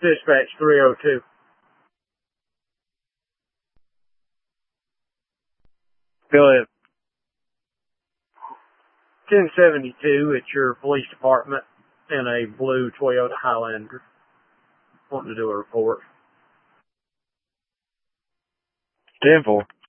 Dispatch 302. Go ahead. 1072 at your police department in a blue Toyota Highlander. Wanting to do a report. 10-4.